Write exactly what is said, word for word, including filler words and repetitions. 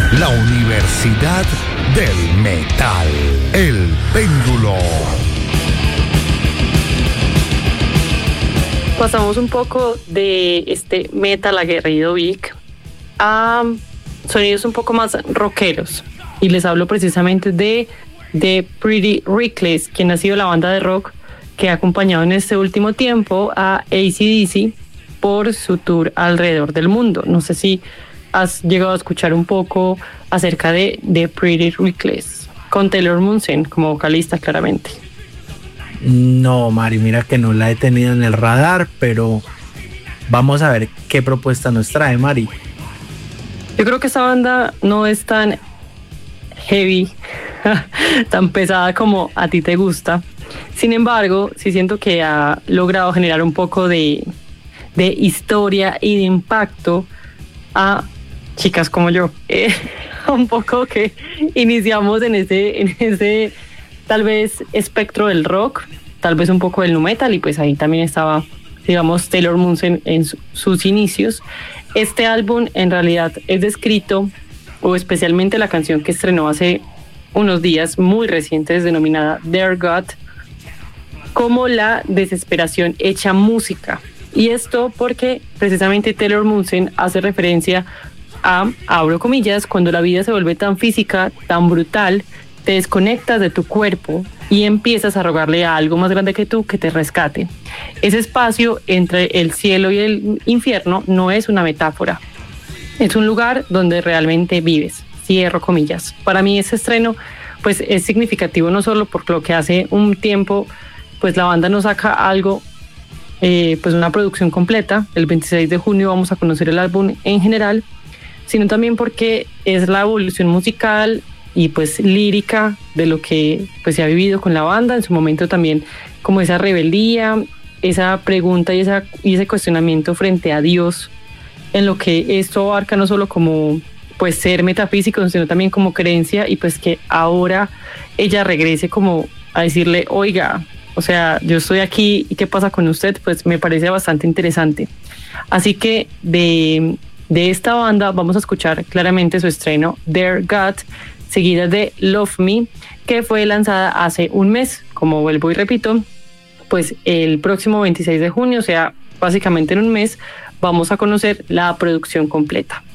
La Universidad del Metal. El Péndulo. Pasamos un poco de este metal aguerrido Vic a sonidos un poco más rockeros. Y les hablo precisamente de The Pretty Reckless, quien ha sido la banda de rock que ha acompañado en este último tiempo a A C D C por su tour alrededor del mundo. No sé si has llegado a escuchar un poco acerca de The Pretty Reckless, con Taylor Momsen como vocalista, claramente. No, Mari, mira que no la he tenido en el radar, pero vamos a ver qué propuesta nos trae, Mari. Yo creo que esta banda no es tan heavy, tan pesada como a ti te gusta. Sin embargo, sí siento que ha logrado generar un poco de, de historia y de impacto a chicas como yo. Eh, un poco que iniciamos en ese, en ese tal vez espectro del rock, tal vez un poco del nu metal, y pues ahí también estaba, digamos, Taylor Momsen en su, sus inicios. Este álbum en realidad es descrito, o especialmente la canción que estrenó hace unos días muy recientes, denominada Dear God, como la desesperación hecha música. Y esto porque precisamente Taylor Momsen hace referencia a, abro comillas, cuando la vida se vuelve tan física, tan brutal, te desconectas de tu cuerpo y empiezas a rogarle a algo más grande que tú que te rescate. Ese espacio entre el cielo y el infierno no es una metáfora, es un lugar donde realmente vives. Cierro comillas. Para mí ese estreno pues es significativo no solo por lo que hace un tiempo pues la banda nos saca algo, eh, pues una producción completa. El veintiséis de junio vamos a conocer el álbum en general, sino también porque es la evolución musical y pues lírica de lo que pues se ha vivido con la banda en su momento, también como esa rebeldía, esa pregunta y, esa, y ese cuestionamiento frente a Dios, en lo que esto abarca no solo como pues ser metafísico, sino también como creencia, y pues que ahora ella regrese como a decirle, oiga, o sea, yo estoy aquí y qué pasa con usted, pues me parece bastante interesante. Así que de, de esta banda vamos a escuchar claramente su estreno, Dear God, seguida de Love Me, que fue lanzada hace un mes. Como vuelvo y repito, pues el próximo veintiséis de junio, o sea, básicamente en un mes, vamos a conocer la producción completa.